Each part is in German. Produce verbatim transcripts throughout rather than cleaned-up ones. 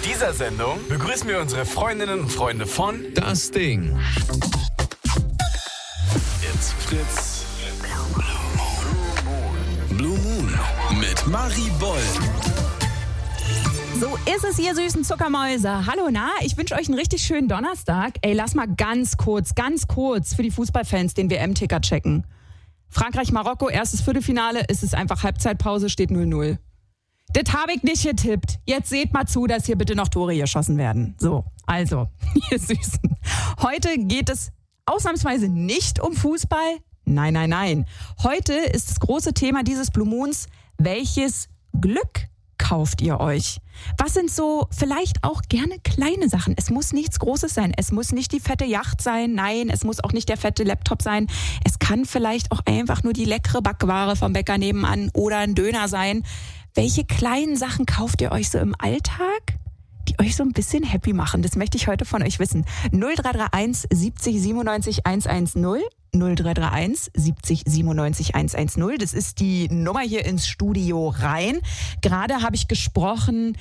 dieser Sendung begrüßen wir unsere Freundinnen und Freunde von Das Ding. Jetzt Fritz. Blue Moon mit Marie Boll. So ist es, ihr süßen Zuckermäuse. Hallo, na, ich wünsche euch einen richtig schönen Donnerstag. Ey, lass mal ganz kurz, ganz kurz für die Fußballfans den W M-Ticker checken. Frankreich-Marokko, erstes Viertelfinale, ist es einfach Halbzeitpause, steht null null. Das habe ich nicht getippt. Jetzt seht mal zu, dass hier bitte noch Tore geschossen werden. So, also, ihr Süßen. Heute geht es ausnahmsweise nicht um Fußball. Nein, nein, nein. Heute ist das große Thema dieses Blue Moons, welches Glück kauft ihr euch? Was sind so vielleicht auch gerne kleine Sachen? Es muss nichts Großes sein. Es muss nicht die fette Yacht sein. Nein, es muss auch nicht der fette Laptop sein. Es kann vielleicht auch einfach nur die leckere Backware vom Bäcker nebenan oder ein Döner sein. Welche kleinen Sachen kauft ihr euch so im Alltag, die euch so ein bisschen happy machen? Das möchte ich heute von euch wissen. null drei drei eins siebzig siebenundneunzig hundertzehn. null drei drei eins siebzig siebenundneunzig hundertzehn. Das ist die Nummer hier ins Studio rein. Gerade habe ich gesprochen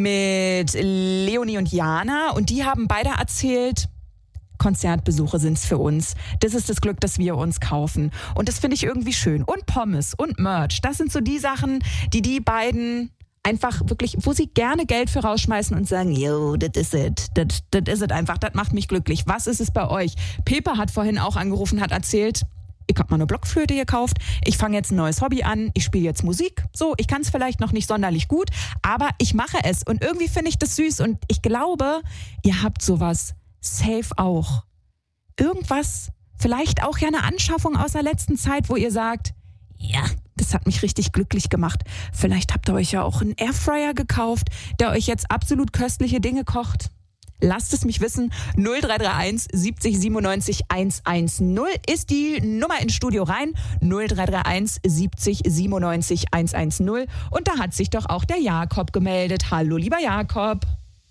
mit Leonie und Jana und die haben beide erzählt, Konzertbesuche sind's für uns. Das ist das Glück, das wir uns kaufen. Und das finde ich irgendwie schön. Und Pommes und Merch. Das sind so die Sachen, die die beiden einfach wirklich, wo sie gerne Geld für rausschmeißen und sagen, yo, das is it. Das is it einfach. Das macht mich glücklich. Was ist es bei euch? Pepe hat vorhin auch angerufen, hat erzählt, ich habe mal eine Blockflöte gekauft. Ich fange jetzt ein neues Hobby an. Ich spiele jetzt Musik. So, ich kann es vielleicht noch nicht sonderlich gut, aber ich mache es. Und irgendwie finde ich das süß. Und ich glaube, ihr habt sowas safe auch. Irgendwas, vielleicht auch ja eine Anschaffung aus der letzten Zeit, wo ihr sagt, ja, das hat mich richtig glücklich gemacht. Vielleicht habt ihr euch ja auch einen Airfryer gekauft, der euch jetzt absolut köstliche Dinge kocht. Lasst es mich wissen. null drei drei eins siebzig siebenundneunzig hundertzehn ist die Nummer ins Studio rein. null drei drei eins siebzig siebenundneunzig hundertzehn. Und da hat sich doch auch der Jakob gemeldet. Hallo, lieber Jakob.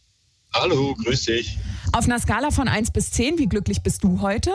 Hallo, grüß dich. Auf einer Skala von eins bis zehn, wie glücklich bist du heute?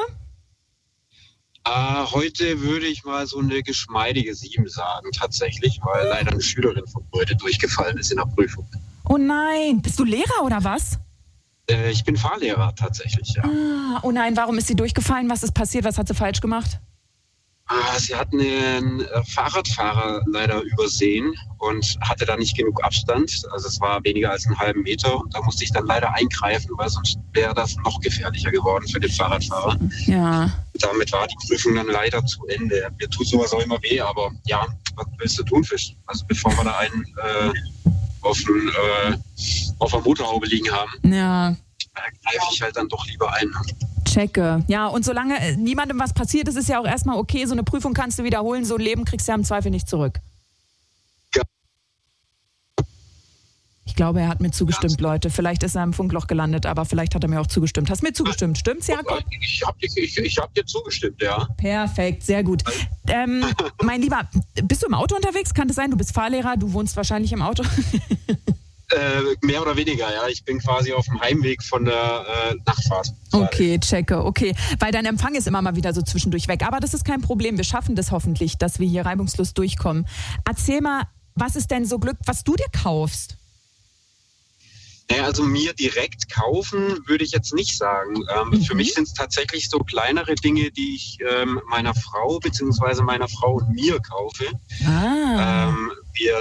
Äh, heute würde ich mal so eine geschmeidige sieben sagen, tatsächlich, weil leider eine Schülerin von heute durchgefallen ist in der Prüfung. Oh nein, bist du Lehrer oder was? Äh, ich bin Fahrlehrer tatsächlich, ja. Ah, oh nein, warum ist sie durchgefallen? Was ist passiert? Was hat sie falsch gemacht? Ah, sie hat einen äh, Fahrradfahrer leider übersehen und hatte da nicht genug Abstand. Also es war weniger als einen halben Meter und da musste ich dann leider eingreifen, weil sonst wäre das noch gefährlicher geworden für den Fahrradfahrer. Ja. Damit war die Prüfung dann leider zu Ende. Mir tut sowas auch immer weh, aber ja, was willst du tun, Fisch? Also bevor wir da einen äh, auf, den, äh, auf der Motorhaube liegen haben, Ja. greife ich halt dann doch lieber ein. Checke. Ja, und solange äh, niemandem was passiert ist, ist ja auch erstmal okay. So eine Prüfung kannst du wiederholen, so ein Leben kriegst du ja im Zweifel nicht zurück. Ja. Ich glaube, er hat mir zugestimmt, Leute. Vielleicht ist er im Funkloch gelandet, aber vielleicht hat er mir auch zugestimmt. Hast du mir zugestimmt? Stimmt's, Jakob? Ich habe dir, ich, ich hab dir zugestimmt, ja. Perfekt, sehr gut. Ähm, mein Lieber, bist du im Auto unterwegs? Kann das sein? Du bist Fahrlehrer, du wohnst wahrscheinlich im Auto. Äh, mehr oder weniger, ja. Ich bin quasi auf dem Heimweg von der äh, Nachtfahrt. Okay, checke, okay. Weil dein Empfang ist immer mal wieder so zwischendurch weg. Aber das ist kein Problem. Wir schaffen das hoffentlich, dass wir hier reibungslos durchkommen. Erzähl mal, was ist denn so Glück, was du dir kaufst? Naja, also mir direkt kaufen würde ich jetzt nicht sagen. Ähm, mhm. Für mich sind es tatsächlich so kleinere Dinge, die ich ähm, meiner Frau bzw. meiner Frau und mir kaufe. Ah. Ähm, wir